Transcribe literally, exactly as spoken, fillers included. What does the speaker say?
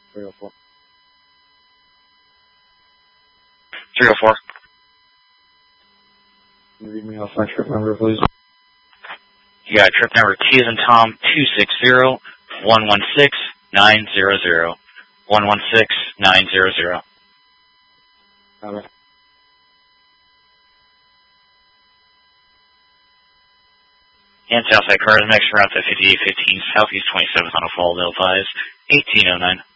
three oh four. three oh four. Can you read me off my trip number, please? You got trip number T as in Tom, two six zero, one one six, nine zero zero. one one six, nine zero zero. Got it. And Southside Cars, next route to fifty-eight fifteen, Southeast twenty-seventh on a Falldale five, eighteen oh nine.